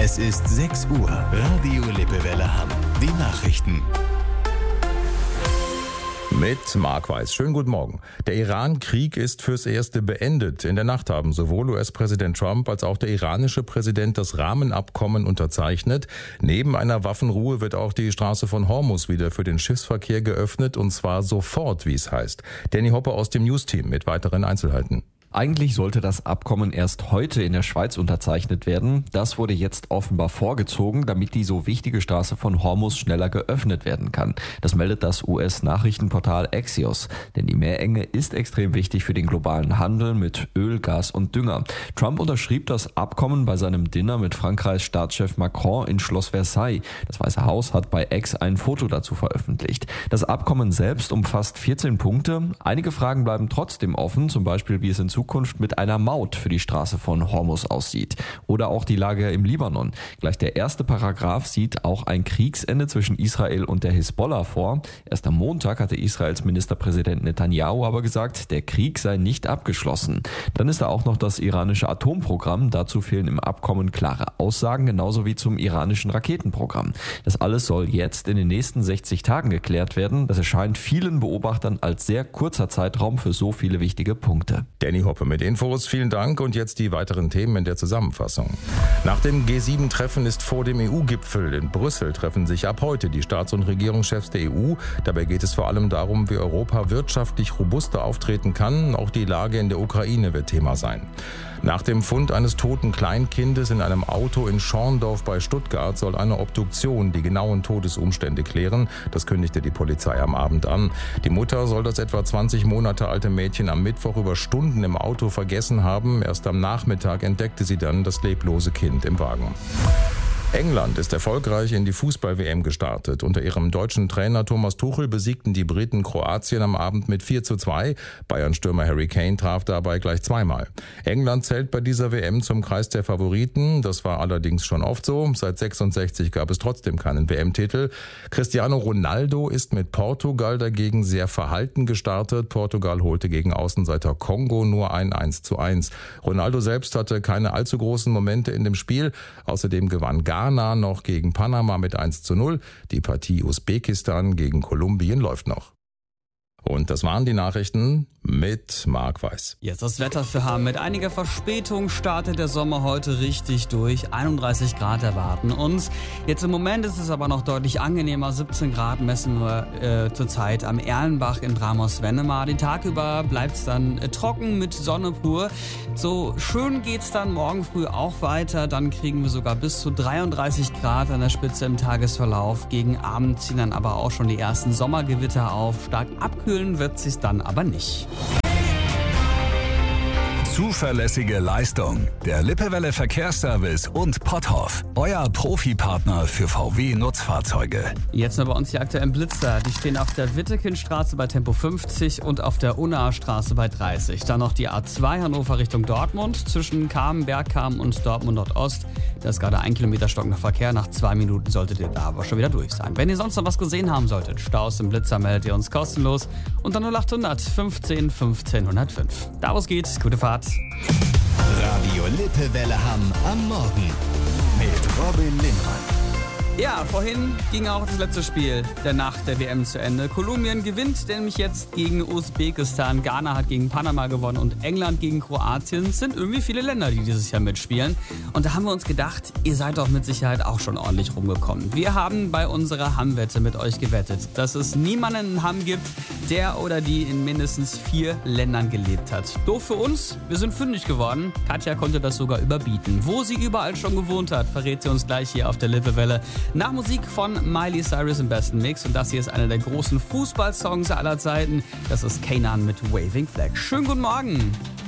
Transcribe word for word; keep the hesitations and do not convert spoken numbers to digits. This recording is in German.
Es ist sechs Uhr. Radio Lippewelle Hamm. Die Nachrichten. Mit Marc Weiß. Schönen guten Morgen. Der Iran-Krieg ist fürs Erste beendet. In der Nacht haben sowohl U S-Präsident Trump als auch der iranische Präsident das Rahmenabkommen unterzeichnet. Neben einer Waffenruhe wird auch die Straße von Hormuz wieder für den Schiffsverkehr geöffnet, und zwar sofort, wie es heißt. Danny Hoppe aus dem News-Team mit weiteren Einzelheiten. Eigentlich sollte das Abkommen erst heute in der Schweiz unterzeichnet werden. Das wurde jetzt offenbar vorgezogen, damit die so wichtige Straße von Hormuz schneller geöffnet werden kann. Das meldet das U S-Nachrichtenportal Axios. Denn die Meerenge ist extrem wichtig für den globalen Handel mit Öl, Gas und Dünger. Trump unterschrieb das Abkommen bei seinem Dinner mit Frankreichs Staatschef Macron in Schloss Versailles. Das Weiße Haus hat bei X ein Foto dazu veröffentlicht. Das Abkommen selbst umfasst vierzehn Punkte. Einige Fragen bleiben trotzdem offen, zum Beispiel wie es in Zukunft mit einer Maut für die Straße von Hormuz aussieht. Oder auch die Lage im Libanon. Gleich der erste Paragraph sieht auch ein Kriegsende zwischen Israel und der Hisbollah vor. Erst am Montag hatte Israels Ministerpräsident Netanyahu aber gesagt, der Krieg sei nicht abgeschlossen. Dann ist da auch noch das iranische Atomprogramm. Dazu fehlen im Abkommen klare Aussagen, genauso wie zum iranischen Raketenprogramm. Das alles soll jetzt in den nächsten sechzig Tagen geklärt werden. Das erscheint vielen Beobachtern als sehr kurzer Zeitraum für so viele wichtige Punkte. Danny Hoppe mit Infos, vielen Dank, und jetzt die weiteren Themen in der Zusammenfassung. Nach dem G sieben Treffen ist vor dem E U-Gipfel in Brüssel treffen sich ab heute die Staats- und Regierungschefs der E U. Dabei geht es vor allem darum, wie Europa wirtschaftlich robuster auftreten kann. Auch die Lage in der Ukraine wird Thema sein. Nach dem Fund eines toten Kleinkindes in einem Auto in Schorndorf bei Stuttgart soll eine Obduktion die genauen Todesumstände klären. Das kündigte die Polizei am Abend an. Die Mutter soll das etwa zwanzig Monate alte Mädchen am Mittwoch über Stunden im Auto vergessen haben. Erst am Nachmittag entdeckte sie dann das leblose Kind im Wagen. England ist erfolgreich in die Fußball-W M gestartet. Unter ihrem deutschen Trainer Thomas Tuchel besiegten die Briten Kroatien am Abend mit vier zu zwei. Bayern-Stürmer Harry Kane traf dabei gleich zweimal. England zählt bei dieser W M zum Kreis der Favoriten. Das war allerdings schon oft so. Seit sechsundsechzig gab es trotzdem keinen W M-Titel. Cristiano Ronaldo ist mit Portugal dagegen sehr verhalten gestartet. Portugal holte gegen Außenseiter Kongo nur ein eins zu eins. Ronaldo selbst hatte keine allzu großen Momente in dem Spiel. Außerdem gewann Ghana noch gegen Panama mit eins zu null. Die Partie Usbekistan gegen Kolumbien läuft noch. Und das waren die Nachrichten mit Marc Weiß. Jetzt das Wetter für Hamm. Mit einiger Verspätung startet der Sommer heute richtig durch. einunddreißig Grad erwarten uns. Jetzt im Moment ist es aber noch deutlich angenehmer. siebzehn Grad messen wir äh, zurzeit am Erlenbach in Dramos-Wennemar. Den Tag über bleibt es dann äh, trocken mit Sonne pur. So schön geht's dann morgen früh auch weiter. Dann kriegen wir sogar bis zu dreiunddreißig Grad an der Spitze im Tagesverlauf. Gegen Abend ziehen dann aber auch schon die ersten Sommergewitter auf. Stark abkühlen wird sich's dann aber nicht. Zuverlässige Leistung. Der Lippewelle Verkehrsservice und Potthoff. Euer Profipartner für V W-Nutzfahrzeuge. Jetzt nur bei uns die aktuellen Blitzer. Die stehen auf der Wittekindstraße bei Tempo fünfzig und auf der Unnaer Straße bei dreißig. Dann noch die A zwei Hannover Richtung Dortmund zwischen Kamen, Bergkamen und Dortmund Nordost. Da ist gerade ein Kilometer stockender Verkehr. Nach zwei Minuten solltet ihr da aber schon wieder durch sein. Wenn ihr sonst noch was gesehen haben solltet, Staus im Blitzer, meldet ihr uns kostenlos unter null achthundert fünfzehn fünfzehn hundertfünf. Da wo es geht, gute Fahrt. Radio Lippewelle Hamm am Morgen mit Robin Lindmann. Ja, vorhin ging auch das letzte Spiel der Nacht der W M zu Ende. Kolumbien gewinnt nämlich jetzt gegen Usbekistan, Ghana hat gegen Panama gewonnen und England gegen Kroatien. Es sind irgendwie viele Länder, die dieses Jahr mitspielen. Und da haben wir uns gedacht, ihr seid doch mit Sicherheit auch schon ordentlich rumgekommen. Wir haben bei unserer Hamm-Wette mit euch gewettet, dass es niemanden in Hamm gibt, der oder die in mindestens vier Ländern gelebt hat. Doof für uns, wir sind fündig geworden. Katja konnte das sogar überbieten. Wo sie überall schon gewohnt hat, verrät sie uns gleich hier auf der Lippewelle. Nach Musik von Miley Cyrus im besten Mix. Und das hier ist einer der großen Fußballsongs aller Zeiten. Das ist Kanan mit Waving Flag. Schönen guten Morgen.